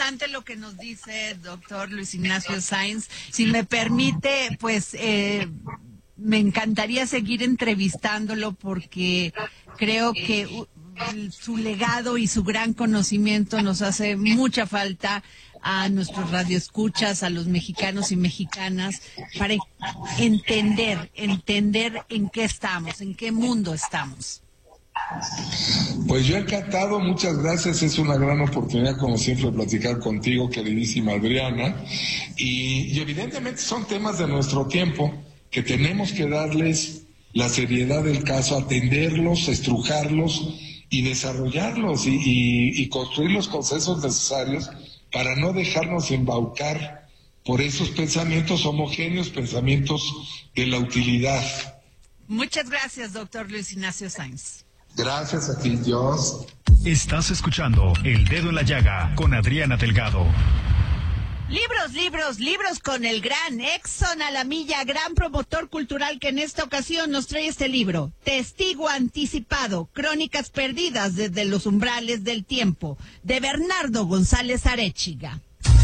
interesante lo que nos dice el doctor Luis Ignacio Sáenz. Si me permite, pues me encantaría seguir entrevistándolo porque creo que su legado y su gran conocimiento nos hace mucha falta a nuestros radioescuchas, a los mexicanos y mexicanas, para entender en qué estamos, en qué mundo estamos. Pues yo encantado, muchas gracias, es una gran oportunidad como siempre platicar contigo, queridísima Adriana, y evidentemente son temas de nuestro tiempo que tenemos que darles la seriedad del caso, atenderlos, estrujarlos y desarrollarlos y construir los consensos necesarios para no dejarnos embaucar por esos pensamientos homogéneos, pensamientos de la utilidad. Muchas gracias, doctor Luis Ignacio Sáenz. Gracias a ti, Dios. Estás escuchando El Dedo en la Llaga con Adriana Delgado. Libros con el gran Exxon Alamilla, gran promotor cultural que en esta ocasión nos trae este libro, Testigo Anticipado, Crónicas Perdidas desde los Umbrales del Tiempo, de Bernardo González Arechiga.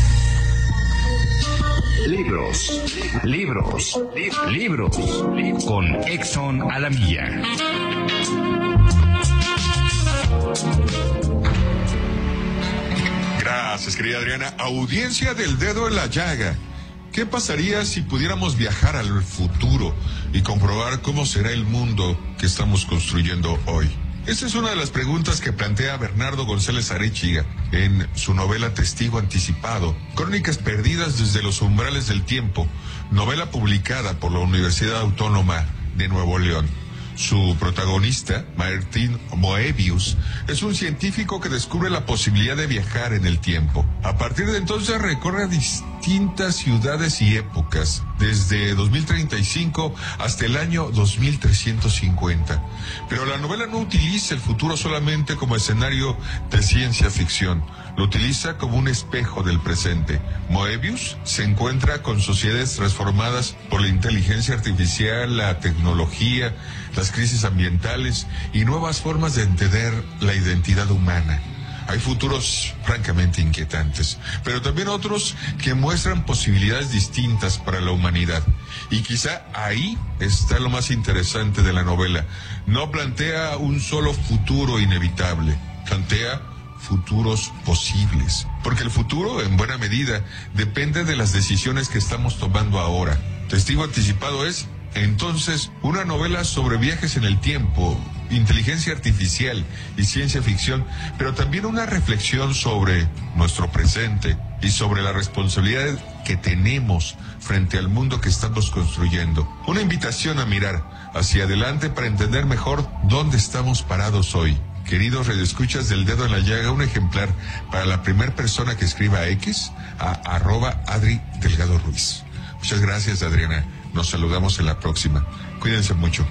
Libros con Exxon Alamilla. Gracias, querida Adriana. Audiencia del Dedo en la Llaga. ¿Qué pasaría si pudiéramos viajar al futuro y comprobar cómo será el mundo que estamos construyendo hoy? Esta es una de las preguntas que plantea Bernardo González Arechiga en su novela Testigo Anticipado, Crónicas Perdidas desde los Umbrales del Tiempo, novela publicada por la Universidad Autónoma de Nuevo León. Su protagonista, Martin Moebius, es un científico que descubre la posibilidad de viajar en el tiempo. A partir de entonces recorre distintas ciudades y épocas, desde 2035 hasta el año 2350. Pero la novela no utiliza el futuro solamente como escenario de ciencia ficción, lo utiliza como un espejo del presente. Moebius se encuentra con sociedades transformadas por la inteligencia artificial, la tecnología, las crisis ambientales y nuevas formas de entender la identidad humana. Hay futuros francamente inquietantes, pero también otros que muestran posibilidades distintas para la humanidad. Y quizá ahí está lo más interesante de la novela. No plantea un solo futuro inevitable, plantea futuros posibles. Porque el futuro, en buena medida, depende de las decisiones que estamos tomando ahora. Testigo Anticipado es, entonces, una novela sobre viajes en el tiempo, inteligencia artificial y ciencia ficción, pero también una reflexión sobre nuestro presente y sobre la responsabilidad que tenemos frente al mundo que estamos construyendo. Una invitación a mirar hacia adelante para entender mejor dónde estamos parados hoy. Queridos radioescuchas del Dedo en la Llaga, un ejemplar para la primera persona que escriba a X, a @Adri Delgado Ruiz. Muchas gracias, Adriana. Nos saludamos en la próxima. Cuídense mucho.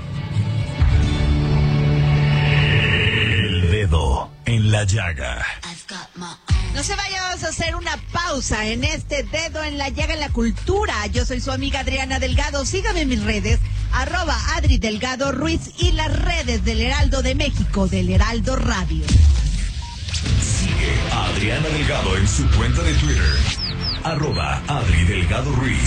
El Dedo en la Llaga. No se vaya, vamos a hacer una pausa en este Dedo en la Llaga en la cultura. Yo soy su amiga Adriana Delgado. Sígame en mis redes, @Adri Delgado Ruiz, y las redes del Heraldo de México, del Heraldo Radio. Sigue a Adriana Delgado en su cuenta de Twitter, @Adri Delgado Ruiz.